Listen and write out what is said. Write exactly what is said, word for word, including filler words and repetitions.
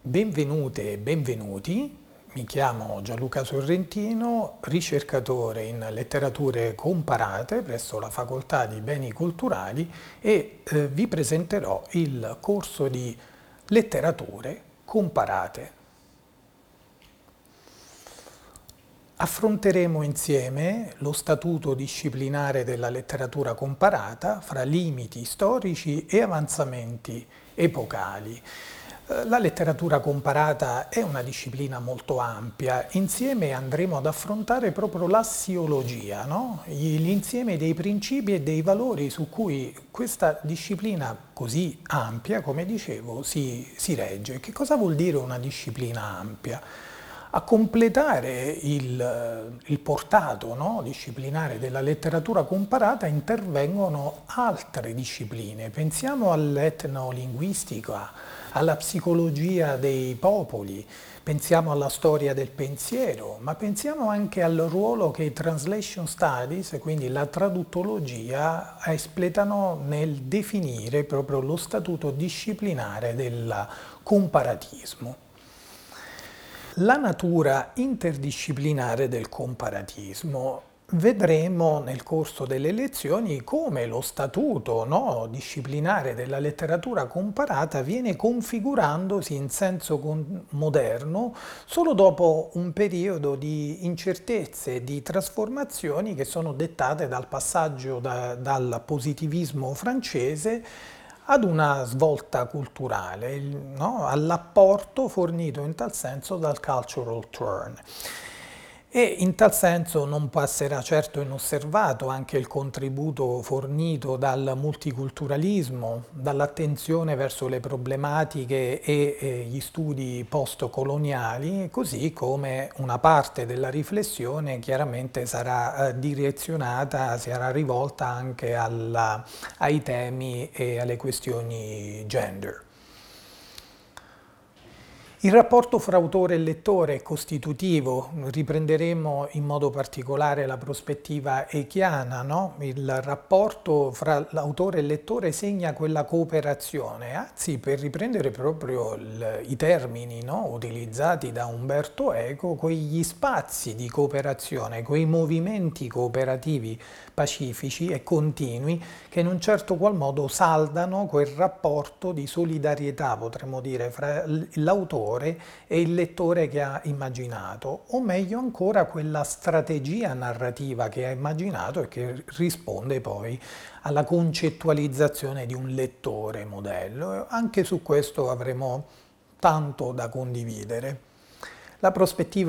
Benvenute e benvenuti, mi chiamo Gianluca Sorrentino, ricercatore in letterature comparate presso la Facoltà di Beni Culturali e eh, vi presenterò il corso di letterature comparate. Affronteremo insieme lo statuto disciplinare della letteratura comparata fra limiti storici e avanzamenti epocali. La letteratura comparata è una disciplina molto ampia, insieme andremo ad affrontare proprio l'assiologia, no? L'insieme dei principi e dei valori su cui questa disciplina così ampia, come dicevo, si, si regge. Che cosa vuol dire una disciplina ampia? A completare il, il portato, no, disciplinare della letteratura comparata intervengono altre discipline. Pensiamo all'etnolinguistica, alla psicologia dei popoli, pensiamo alla storia del pensiero, ma pensiamo anche al ruolo che i translation studies, quindi la traduttologia, espletano nel definire proprio lo statuto disciplinare del comparatismo. La natura interdisciplinare del comparatismo. Vedremo nel corso delle lezioni come lo statuto, no, disciplinare della letteratura comparata viene configurandosi in senso moderno solo dopo un periodo di incertezze e di trasformazioni che sono dettate dal passaggio da, dal positivismo francese ad una svolta culturale, no? All'apporto fornito in tal senso dal cultural turn. E in tal senso non passerà certo inosservato anche il contributo fornito dal multiculturalismo, dall'attenzione verso le problematiche e, e gli studi post-coloniali, così come una parte della riflessione chiaramente sarà eh, direzionata, sarà rivolta anche alla, ai temi e alle questioni gender. Il rapporto fra autore e lettore è costitutivo, riprenderemo in modo particolare la prospettiva Echiana, no? Il rapporto fra l'autore e il lettore segna quella cooperazione, anzi per riprendere proprio il, i termini, no? Utilizzati da Umberto Eco, quegli spazi di cooperazione, quei movimenti cooperativi pacifici e continui che in un certo qual modo saldano quel rapporto di solidarietà, potremmo dire, fra l'autore e il lettore che ha immaginato, o meglio ancora quella strategia narrativa che ha immaginato e che risponde poi alla concettualizzazione di un lettore modello. Anche su questo avremo tanto da condividere. La prospettiva